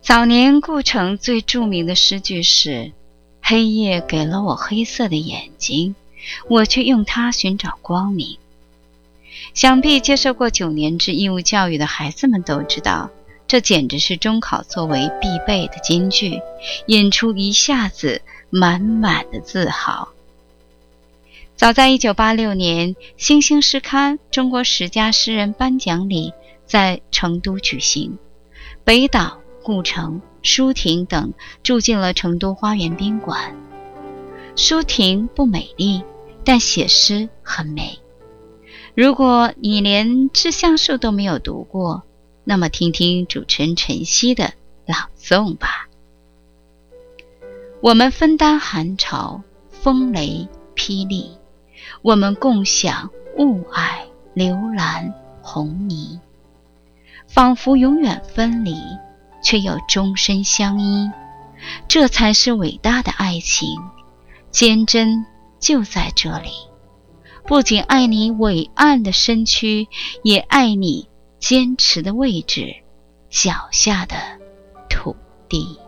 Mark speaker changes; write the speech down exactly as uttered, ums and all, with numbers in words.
Speaker 1: 早年顾城最著名的诗句是：黑夜给了我黑色的眼睛，我却用它寻找光明。想必接受过九年制义务教育的孩子们都知道，这简直是中考作为必备的金句，引出一下子满满的自豪。早在一九八六年，新兴诗刊中国十佳诗人颁奖礼在成都举行，北岛、顾城、舒婷等住进了成都花园宾馆。舒婷不美丽，但写诗很美。如果你连致橡树都没有读过，那么听听主持人陈曦的朗诵吧。我们分担寒潮，风雷霹雳，我们共享雾霭流岚红泥，仿佛永远分离，却又终身相依。这才是伟大的爱情，坚贞就在这里。不仅爱你伟岸的身躯，也爱你坚持的位置，脚下的土地。